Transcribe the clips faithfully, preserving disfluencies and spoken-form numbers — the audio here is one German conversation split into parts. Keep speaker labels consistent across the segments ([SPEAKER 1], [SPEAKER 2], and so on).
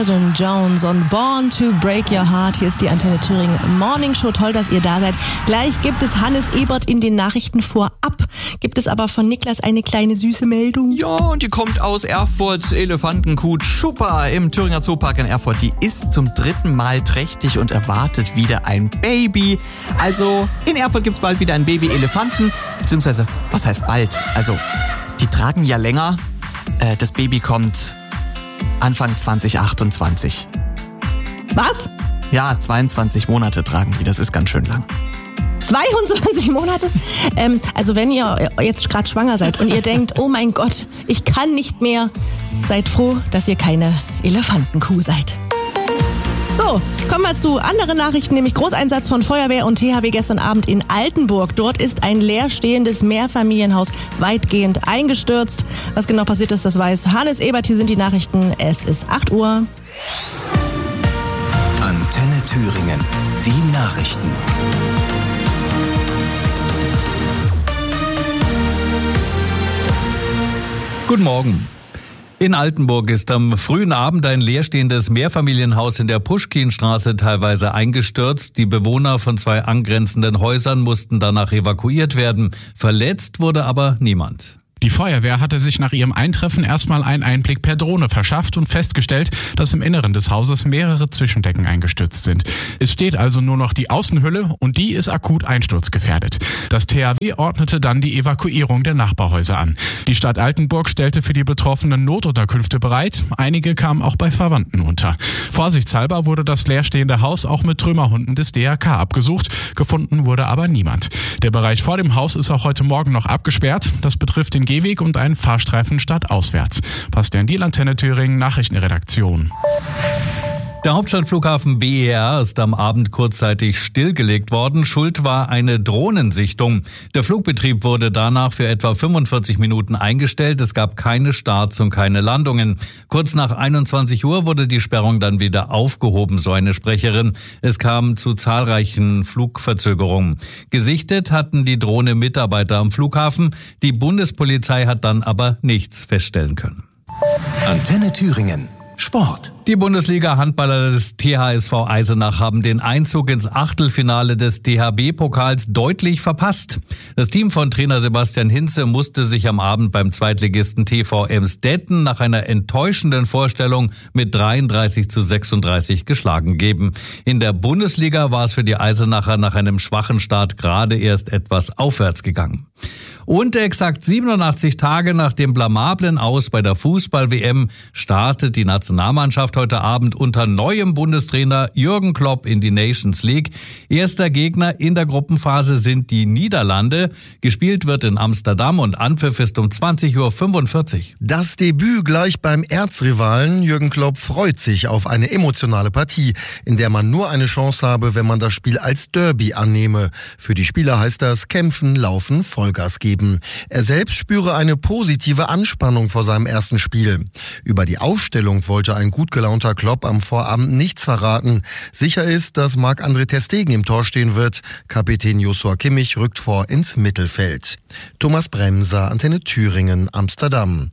[SPEAKER 1] Elvin Jones und Born to Break Your Heart. Hier ist die Antenne Thüringen Morning Show. Toll, dass ihr da seid. Gleich gibt es Hannes Ebert in den Nachrichten vorab. Gibt es aber von Niklas eine kleine süße Meldung?
[SPEAKER 2] Ja, und die kommt aus Erfurt. Elefantenkuh Chupa im Thüringer Zoopark in Erfurt. Die ist zum dritten Mal trächtig und erwartet wieder ein Baby. Also in Erfurt gibt's bald wieder ein Baby-Elefanten. Beziehungsweise, was heißt bald? Also, die tragen ja länger. Äh, das Baby kommt Anfang zwanzig achtundzwanzig.
[SPEAKER 1] Was?
[SPEAKER 2] Ja, zweiundzwanzig Monate tragen die. Das ist ganz schön lang.
[SPEAKER 1] zweiundzwanzig Monate? Ähm, also wenn ihr jetzt gerade schwanger seid und ihr denkt, oh mein Gott, ich kann nicht mehr, seid froh, dass ihr keine Elefantenkuh seid. So, kommen wir zu anderen Nachrichten, nämlich Großeinsatz von Feuerwehr und T H W gestern Abend in Altenburg. Dort ist ein leerstehendes Mehrfamilienhaus weitgehend eingestürzt. Was genau passiert ist, das weiß Hannes Ebert. Hier sind die Nachrichten. Es ist acht Uhr.
[SPEAKER 3] Antenne Thüringen. Die Nachrichten.
[SPEAKER 4] Guten Morgen. In Altenburg ist am frühen Abend ein leerstehendes Mehrfamilienhaus in der Puschkinstraße teilweise eingestürzt. Die Bewohner von zwei angrenzenden Häusern mussten danach evakuiert werden. Verletzt wurde aber niemand.
[SPEAKER 5] Die Feuerwehr hatte sich nach ihrem Eintreffen erstmal einen Einblick per Drohne verschafft und festgestellt, dass im Inneren des Hauses mehrere Zwischendecken eingestürzt sind. Es steht also nur noch die Außenhülle und die ist akut einsturzgefährdet. Das T H W ordnete dann die Evakuierung der Nachbarhäuser an. Die Stadt Altenburg stellte für die Betroffenen Notunterkünfte bereit. Einige kamen auch bei Verwandten unter. Vorsichtshalber wurde das leerstehende Haus auch mit Trümmerhunden des D R K abgesucht. Gefunden wurde aber niemand. Der Bereich vor dem Haus ist auch heute Morgen noch abgesperrt. Das betrifft den Gehweg und einen Fahrstreifen stadtauswärts. Bastian Diel, Antenne Thüringen, Nachrichtenredaktion.
[SPEAKER 4] Der Hauptstadtflughafen B E R ist am Abend kurzzeitig stillgelegt worden. Schuld war eine Drohnensichtung. Der Flugbetrieb wurde danach für etwa fünfundvierzig Minuten eingestellt. Es gab keine Starts und keine Landungen. Kurz nach einundzwanzig Uhr wurde die Sperrung dann wieder aufgehoben, so eine Sprecherin. Es kam zu zahlreichen Flugverzögerungen. Gesichtet hatten die Drohne Mitarbeiter am Flughafen. Die Bundespolizei hat dann aber nichts feststellen können.
[SPEAKER 3] Antenne Thüringen. Sport.
[SPEAKER 4] Die Bundesliga-Handballer des T H S V Eisenach haben den Einzug ins Achtelfinale des D H B-Pokals deutlich verpasst. Das Team von Trainer Sebastian Hinze musste sich am Abend beim Zweitligisten T V Emsdetten nach einer enttäuschenden Vorstellung mit dreiunddreißig zu sechsunddreißig geschlagen geben. In der Bundesliga war es für die Eisenacher nach einem schwachen Start gerade erst etwas aufwärts gegangen. Und exakt siebenundachtzig Tage nach dem blamablen Aus bei der Fußball-W M startet die Nationalmannschaft heute Abend unter neuem Bundestrainer Jürgen Klopp in die Nations League. Erster Gegner in der Gruppenphase sind die Niederlande. Gespielt wird in Amsterdam und Anpfiff ist um zwanzig Uhr fünfundvierzig.
[SPEAKER 6] Das Debüt gleich beim Erzrivalen. Jürgen Klopp freut sich auf eine emotionale Partie, in der man nur eine Chance habe, wenn man das Spiel als Derby annehme. Für die Spieler heißt das kämpfen, laufen, Vollgas geben. Er selbst spüre eine positive Anspannung vor seinem ersten Spiel. Über die Aufstellung wollte ein gut gelaunter Klopp am Vorabend nichts verraten. Sicher ist, dass Marc-André ter Stegen im Tor stehen wird. Kapitän Joshua Kimmich rückt vor ins Mittelfeld. Thomas Bremser, Antenne Thüringen, Amsterdam.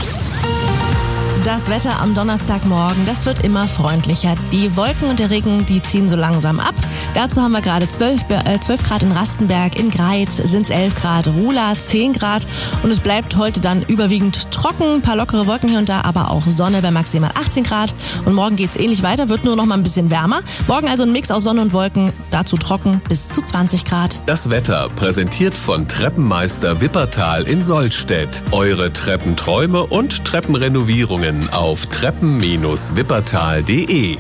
[SPEAKER 1] Das Wetter am Donnerstagmorgen, das wird immer freundlicher. Die Wolken und der Regen, die ziehen so langsam ab. Dazu haben wir gerade zwölf, äh, zwölf Grad in Rastenberg, in Greiz sind es elf Grad, Ruhla zehn Grad. Und es bleibt heute dann überwiegend trocken, ein paar lockere Wolken hier und da, aber auch Sonne bei maximal achtzehn Grad. Und morgen geht's ähnlich weiter, wird nur noch mal ein bisschen wärmer. Morgen also ein Mix aus Sonne und Wolken, dazu trocken bis zu zwanzig Grad.
[SPEAKER 7] Das Wetter präsentiert von Treppenmeister Wippertal in Sollstedt. Eure Treppenträume und Treppenrenovierungen auf treppen Bindestrich wippertal punkt de.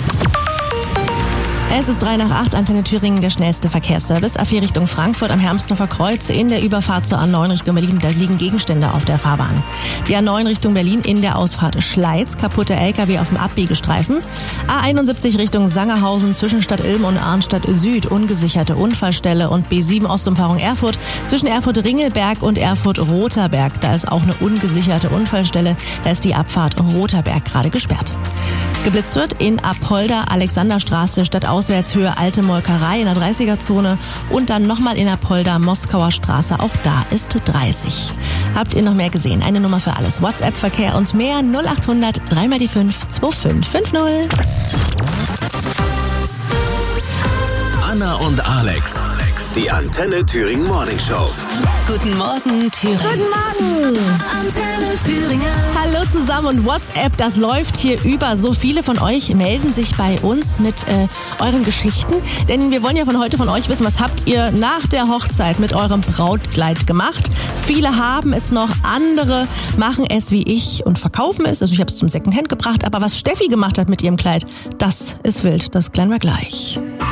[SPEAKER 1] Es ist drei nach acht, Antenne Thüringen, der schnellste Verkehrsservice. A vier Richtung Frankfurt am Hermsdorfer Kreuz. In der Überfahrt zur A neun Richtung Berlin, da liegen Gegenstände auf der Fahrbahn. Die A neun Richtung Berlin in der Ausfahrt Schleiz, kaputte L K W auf dem Abbiegestreifen. A einundsiebzig Richtung Sangerhausen zwischen Stadt Ilm und Arnstadt Süd, ungesicherte Unfallstelle. Und B sieben Ostumfahrung Erfurt zwischen Erfurt-Ringelberg und Erfurt-Roterberg. Da ist auch eine ungesicherte Unfallstelle. Da ist die Abfahrt Roterberg gerade gesperrt. geblitzt wird in Apolda, Alexanderstraße, Stadtauswärtshöhe, Alte Molkerei in der dreißiger-Zone und dann nochmal in Apolda, Moskauer Straße, auch da ist dreißig. Habt ihr noch mehr gesehen? Eine Nummer für alles. WhatsApp-Verkehr und mehr null acht hundert drei mal die fünf zwei fünf fünf null.
[SPEAKER 3] Anna und Alex, die Antenne Thüringen Morning Show.
[SPEAKER 8] Guten Morgen, Thüringen.
[SPEAKER 1] Guten Morgen.
[SPEAKER 8] Antenne Thüringen.
[SPEAKER 1] Hallo zusammen und WhatsApp, das läuft hier über. So viele von euch melden sich bei uns mit äh, euren Geschichten. Denn wir wollen ja von heute von euch wissen, was habt ihr nach der Hochzeit mit eurem Brautkleid gemacht? Viele haben es noch, andere machen es wie ich und verkaufen es. Also ich habe es zum Secondhand gebracht. Aber was Steffi gemacht hat mit ihrem Kleid, das ist wild. Das klären wir gleich.